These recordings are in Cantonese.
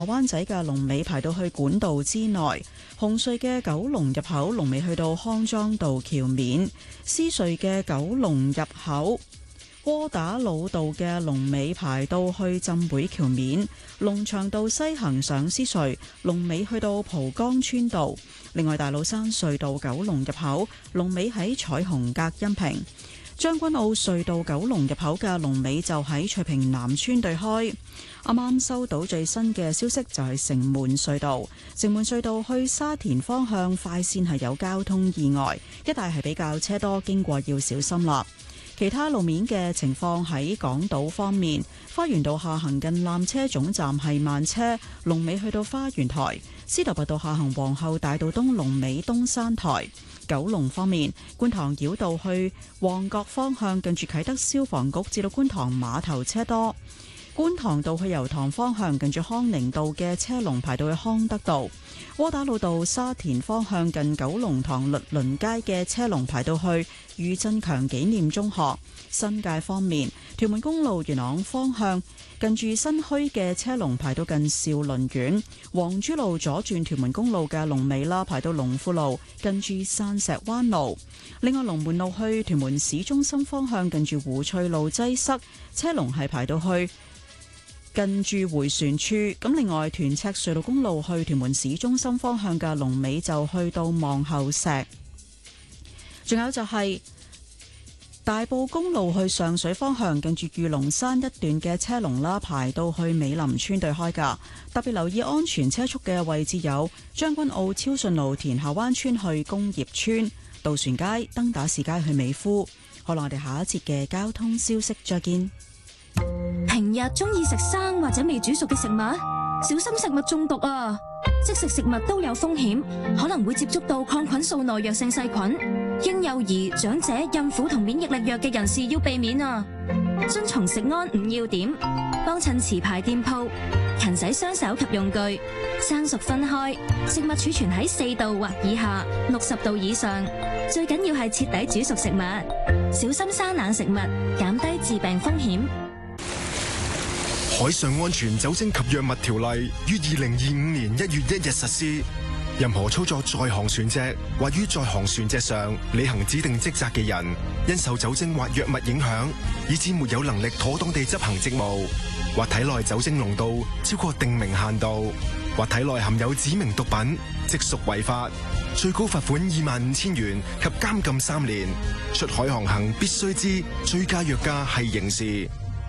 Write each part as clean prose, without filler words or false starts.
灣仔嘅龍尾排到去管道之內，紅隧嘅九龍入口龍尾去到康莊道橋面，獅隧嘅九龍入口窩打老道嘅龍尾排到去浸會橋面，龍翔道西行上獅隧龍尾去到蒲崗村道。另外，大老山隧道九龍入口龍尾喺彩虹隔音屏。將軍澳隧道九龍入口嘅龍尾就喺翠屏南村對開。啱啱收到最新嘅消息，就係城門隧道。城門隧道去沙田方向快線係有交通意外，一帶係比較車多，經過要小心啦。其他路面嘅情況喺港島方面，花園道下行近纜車總站係慢車，龍尾去到花園台；司徒拔道下行皇后大道東龍尾東山台。九龍方面，觀塘繞道去旺角方向近住啟德消防局至到觀塘碼頭車多；觀塘道去油塘方向近住康寧道嘅車龍排到去康德道；窩打老道沙田方向近九龍塘律倫街嘅車龍排到去余振強紀念中學。新界方面，屯門公路元朗方向近住新墟嘅車龍排到近兆麟苑，黃珠路左轉屯門公路嘅龍尾啦，排到龍富路近住山石灣路。另外，龍門路去屯門市中心方向近住湖翠路擠塞，車龍係排到去近住迴旋處。咁另外，屯赤隧道公路去屯門市中心方向嘅龍尾就去到望后石。仲有就係大埔公路去上水方向近住御龍山一段嘅車龍啦，排到去美林村對開噶。特別留意安全車速嘅位置有將軍澳超順路田下灣村去工業村、渡船街、登打士街去美孚。好啦，我哋下一節嘅交通消息再見。 平日中意食生或者未煮熟嘅食物，小心食物中毒啊！即食食物都有風險，可能會接觸到抗菌素耐藥性細菌。嬰幼兒、長者、孕婦同免疫力弱嘅人士要避免啊！遵從食安5要點，幫襯持牌店鋪，勤洗雙手及用具，生熟分開，食物儲存喺4度或以下，60度以上。最緊要係徹底煮熟食物，小心生冷食物，減低致病風險。 海上安全酒精及藥物條例於2025年1月1日實施。任何操作在航船隻或於在航船隻上履行指定職責嘅人，因受酒精或藥物影響，以致沒有能力妥當地執行職務，或體內酒精濃度超過定明限度，或體內含有指明毒品，即屬違法，最高罰款25,000元及監禁3年。出海航行必須知醉駕藥駕係刑事。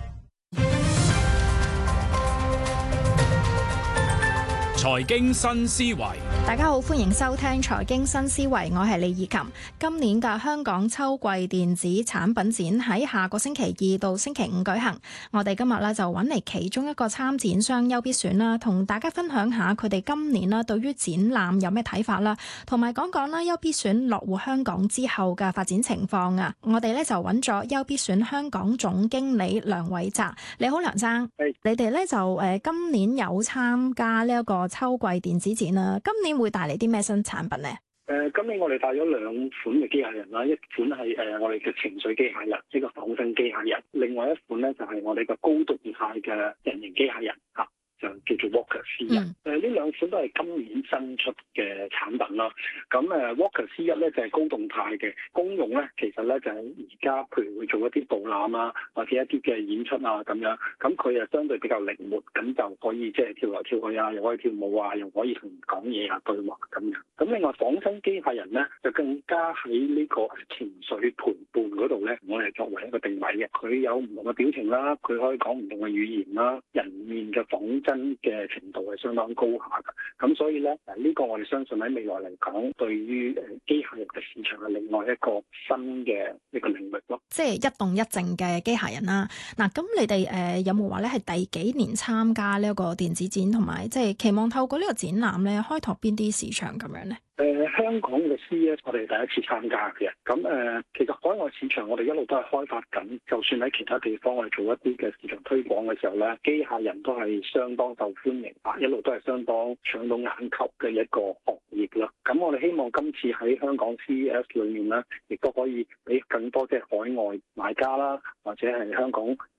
財經新思維， 大家好，歡迎收聽財經新思維，我係李以琴。今年嘅香港秋季電子產品展喺下個星期2到星期5舉行。我哋今日咧就揾嚟其中一個參展商優必選啦，同大家分享下佢哋今年啦對於展覽有咩睇法啦，同埋講講啦優必選落戶香港之後嘅發展情況啊。我哋咧就揾咗優必選香港總經理梁偉澤。你好，梁生。你哋咧就今年有參加呢一個秋季電子展啦，今年會帶嚟啲咩新產品呢？ 今年我哋帶咗2款嘅機械人啦，一款係我哋嘅情緒機械人，一個仿生機械人；另外一款咧就係我哋嘅高動態嘅人形機械人嚇。就叫做 Walker C1，呢兩款都係今年新出嘅產品啦。咁Walker C1 咧就係高動態嘅功用咧，其實咧就係而家譬如會做一啲導覽啊，或者一啲嘅演出啊咁樣。咁佢相對比較靈活，咁就可以即係跳來跳去啊，又可以跳舞啊，又可以同人講嘢啊、對話咁樣。咁另外仿生機械人咧就更加喺呢個情緒陪伴嗰度咧，我哋作為一個定位嘅。佢有唔同嘅表情啦，佢可以講唔同嘅語言啦，人面嘅仿真嘅程度係相當高下嘅，咁所以咧呢個我哋相信喺未來嚟講，對於機械人嘅市場係另外一個新嘅一個領域咯。 即係一動一靜嘅機械人啦。嗱，咁你哋有冇話咧係第幾年參加呢一個電子展，同埋即係期望透過呢個展覽咧開拓邊啲市場咁樣咧？ 香港嘅 CES 我哋第一次參加嘅，咁其實海外市場我哋一路都係開發緊，就算喺其他地方我哋做一啲嘅市場推廣嘅時候咧，機械人都係相當受歡迎啊，一路都係相當搶到眼球嘅一個行業啦。咁我哋希望今次喺香港 CES 裏面咧，亦都可以俾更多即係海外買家啦，或者係香港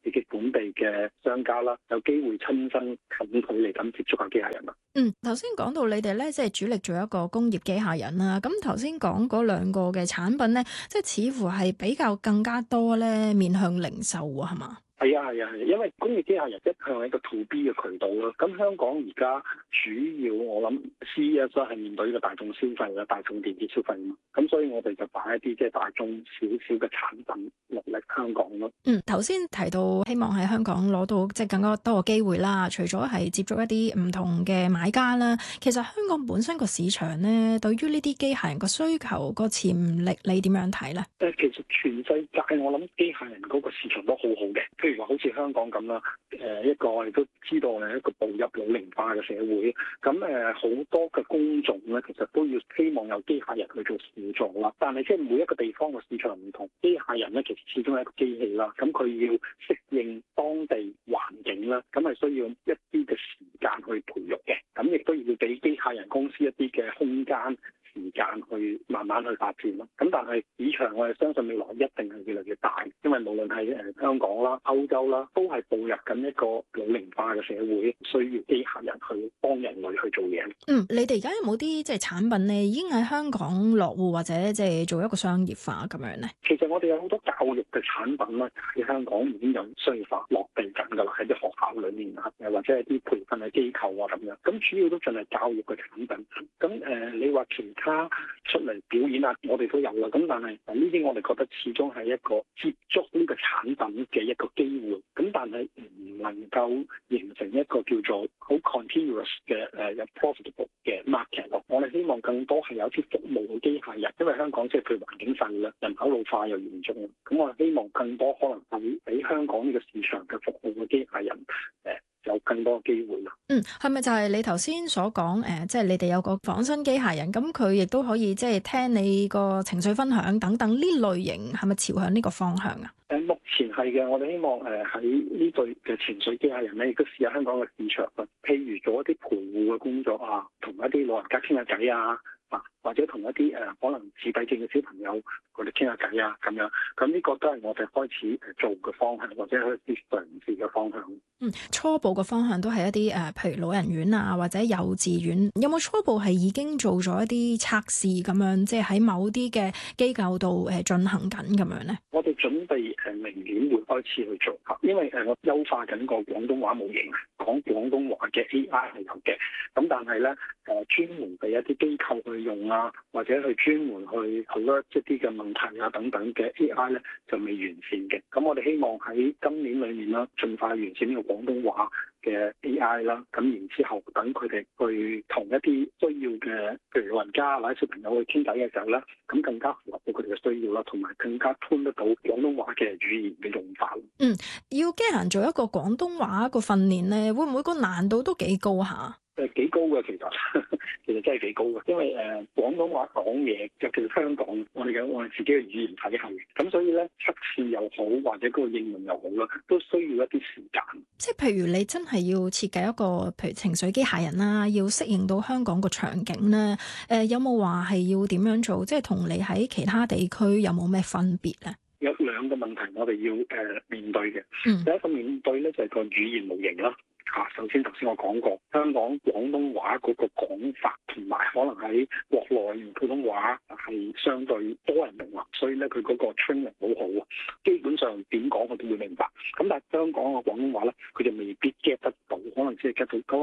自己本地嘅商家啦，有機會親身近距離咁接觸下機械人啦。 頭先講到你哋咧，即係主力做一個工業機械人啦。咁頭先講嗰兩個嘅產品咧，即係似乎係比較更加多咧面向零售喎，係嘛？ 係啊，因為工業機械人一向係一個 to B 嘅渠道啦。咁香港而家主要我諗 CES 係面對呢個大眾消費啦、大眾電子消費嘛。咁所以我哋就擺一啲即係大眾少少嘅產品落嚟香港咯。 頭先提到希望喺香港攞到即係更加多嘅機會啦。除咗係接觸一啲唔同嘅買家啦，其實香港本身個市場咧，對於呢啲機械人個需求個潛力，你點樣睇咧？ 其實全世界我諗機械人嗰個市場都好好嘅。譬如話好似香港咁啦，一個我哋都知道係一個步入老齡化嘅社會，咁好多嘅工種咧，其實都要希望有機械人去做輔助啦。但係即係每一個地方嘅市場唔同，機械人咧其實始終係一個機器啦，咁佢要適應當地環境啦，咁係需要一啲嘅時間去培育嘅，咁亦都要俾機械人公司一啲嘅空間時間去慢慢去發展咯。咁但係市場我哋相信未來一定係越嚟越大，因為無論係香港啦、歐洲啦，都係步入緊一個老齡化嘅社會，需要機械人去幫人類去做嘢。 你哋而家有冇啲即係產品咧，已經喺香港落戶或者即係做一個商業化咁樣咧？ 其實我哋有好多教育嘅產品咧，喺香港已經有商業化落地緊㗎啦，喺啲學校裏面啊，或者係啲培訓嘅機構啊咁樣。咁主要都盡係教育嘅產品。咁你話其他出嚟表演啊，我哋都有啦。咁但係呢啲我哋覺得始終係一個接觸呢個產品嘅一個機會。咁但係唔能夠形成一個叫做好 continuous 嘅有 profitable 嘅 market 咯。我哋希望更多係有啲服務嘅機械人，因為香港即係譬如環境細啦，人口老化又嚴重。咁我哋希望更多可能係俾香港呢個市場嘅服務嘅機械人有更多機會啦。 係咪就係你頭先所講即係你哋有個仿生機械人，咁佢亦都可以即係聽你個情緒分享等等呢類型，係咪朝向呢個方向啊？ 目前係嘅，我哋希望喺呢類嘅情緒機械人咧，亦都試下香港嘅市場啊。譬如做一啲陪護嘅工作啊，同一啲老人家傾下偈啊，或者同一啲可能自閉症嘅小朋友佢哋傾下偈啊咁樣。咁呢個都係我哋開始做嘅方向，或者係一啲嘗試嘅方向。 初步嘅方向都係一啲譬如老人院啊，或者幼稚園，有冇初步係已經做咗一啲測試咁樣，即係喺某啲嘅機構度進行緊咁樣咧？我哋準備明年會開始去做，因為我優化緊個廣東話模型，講廣東話嘅 AI 係有嘅，咁但係咧專門俾一啲機構去用啊，或者去專門去 alert 一啲嘅問題啊等等嘅 AI 咧就未完善嘅。咁我哋希望喺今年裏面啦，盡快完善呢個廣東話嘅 AI 啦，咁然之後等佢哋去同一啲需要嘅，譬如老人家或者小朋友去傾偈嘅時候咧，咁更加符合到佢哋嘅需要啦，同埋更加吞得到廣東話嘅語言嘅用法。要機械人做一個廣東話個訓練咧，會唔會個難度都幾高下？ 幾高嘅其實真係幾高嘅，因為廣東話講嘢，尤其是香港，我哋自己嘅語言體系，咁所以咧測試又好，或者嗰個應用又好啦，都需要一啲時間。即係譬如你真係要設計一個譬如情緒機械人啦，要適應到香港個場景咧，有冇話係要點樣做？即係同你喺其他地區有冇咩分別咧？ 有兩個問題我哋要面對嘅。第一個面對咧就係個語言模型啦。首先頭先我講過，香港廣東話嗰個講法同埋可能喺國內用普通話係相對多人明白，所以咧佢嗰個 training 好好啊，基本上點講我都會明白。咁但係香港嘅廣東話咧，佢就未必 get 得到，可能只係 get 到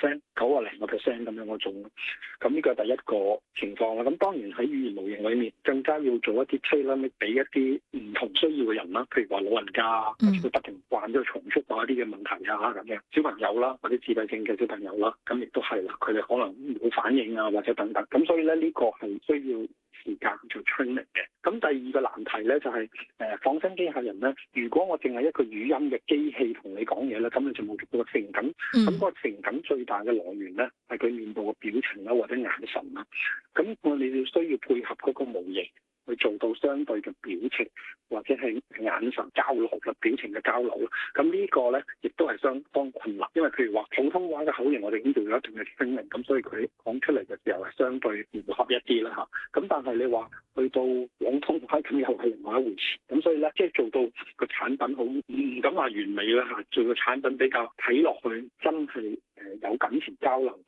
95%、90%咁樣嗰種。咁呢個係第一個情況啦。咁當然喺語言模型裏面，更加要做一啲 training 俾一啲唔同需要嘅人啦，譬如話老人家，或者佢不停慣咗重複一啲嘅問題啊咁樣，小朋友啦，或者自閉症嘅小朋友啦，咁亦都係啦，佢哋可能冇反應啊，或者等等，咁所以咧呢個係需要時間做 training 嘅。咁第二個難題咧就係仿生機械人咧，如果我淨係一個語音嘅機器同你講嘢咧，咁你就冇到個情感。咁個情感最大嘅來源咧係佢面部嘅表情啦，或者眼神啦。咁我哋要需要配合嗰個模型。 去做到相對嘅表情或者係眼神交流嘅表情嘅交流咯。咁呢個咧亦都係相當困難，因為譬如話普通話嘅口型我哋已經做咗一定嘅聲明，咁所以佢講出嚟嘅時候係相對符合一啲啦嚇。咁但係你話去到廣東話咁又係另外一回事。咁所以咧，即係做到個產品好唔敢話完美啦嚇，做個產品比較睇落去真係有感情交流